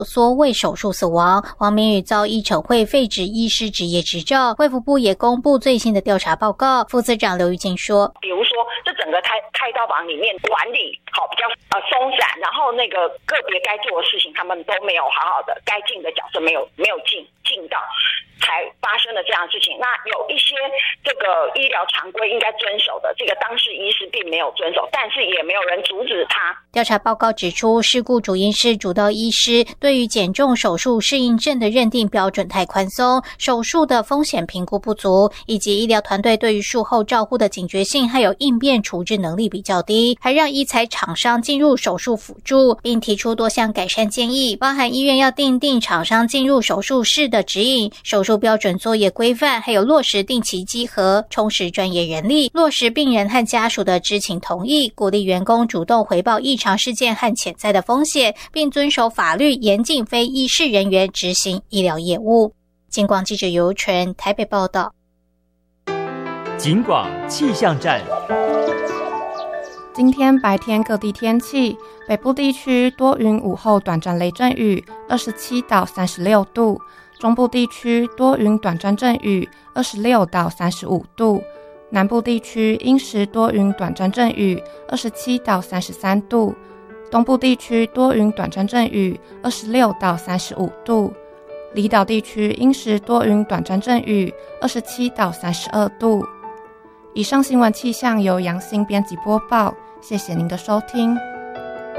缩胃手术死亡。王明宇遭医惩会废止医师执业执照。卫福部也公布最新的调查报告，副司长刘玉静说， 比如说这整个开刀房里面管理比较松散，然后那个个别该做的事情他们都没有好好的，该尽的角色没有尽到，才发生了这样的事情。那有一些这个医疗常规应该遵守的，这个当事医师并没有遵守，但是也没有人阻止他。 调查报告指出，事故主因是主刀医师对于减重手术适应症的认定标准太宽松，手术的风险评估不足，以及医疗团队对于术后照护的警觉性还有应变处置能力比较低，还让医材厂商进入手术辅助，并提出多项改善建议，包含医院要订定厂商进入手术室的指引、手术标准作业规范，还有落实定期稽核，充实专业人力，落实病人和家属的知情同意，鼓励员工主动回报异常事件和潜在的风险，并遵守法律，严禁非医事人员执行医疗业务。警广记者尤纯台北报道。 警广气象站。 今天白天各地天气，北部地区多云，午后短暂雷阵雨，27到36度；中部地区多云短暂阵雨，26到35度；南部地区阴时多云短暂阵雨，27到33度；东部地区多云短暂阵雨，26到35度；离岛地区阴时多云短暂阵雨，27到32度。以上新闻气象由杨欣编辑播报，谢谢您的收听。